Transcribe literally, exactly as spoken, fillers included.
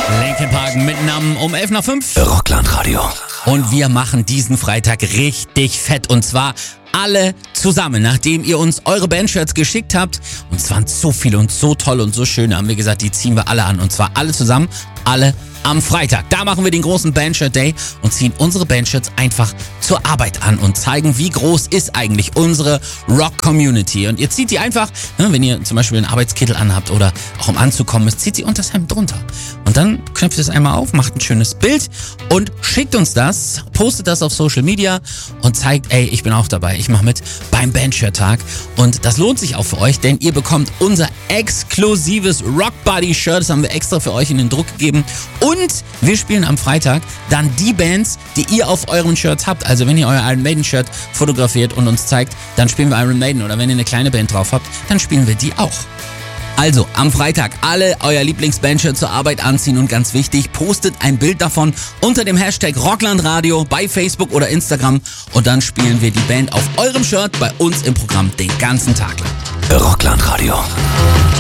Linkin Park mit Namen um elf nach fünf. Rockland-Radio. Und wir machen diesen Freitag richtig fett. Und zwar alle zusammen. Nachdem ihr uns eure Bandshirts geschickt habt, und es waren so viele und so toll und so schön, haben wir gesagt, die ziehen wir alle an. Und zwar alle zusammen, alle am Freitag. Da machen wir den großen Bandshirt Day und ziehen unsere Bandshirts einfach zur Arbeit an und zeigen, wie groß ist eigentlich unsere Rock-Community. Und ihr zieht die einfach, ne, wenn ihr zum Beispiel einen Arbeitskittel anhabt oder auch um anzukommen ist, zieht sie unter das Hemd drunter. Und dann knöpft ihr es einmal auf, macht ein schönes Bild und schickt uns das, postet das auf Social Media und zeigt, ey, ich bin auch dabei, ich mache mit beim Bandshirt-Tag. Und das lohnt sich auch für euch, denn ihr bekommt unser exklusives Rock Buddy Shirt, das haben wir extra für euch in den Druck gegeben. Und Und wir spielen am Freitag dann die Bands, die ihr auf euren Shirts habt. Also wenn ihr euer Iron Maiden Shirt fotografiert und uns zeigt, dann spielen wir Iron Maiden. Oder wenn ihr eine kleine Band drauf habt, dann spielen wir die auch. Also am Freitag alle euer Lieblingsbandshirt zur Arbeit anziehen und ganz wichtig, postet ein Bild davon unter dem Hashtag Rocklandradio bei Facebook oder Instagram und dann spielen wir die Band auf eurem Shirt bei uns im Programm den ganzen Tag lang. Rocklandradio.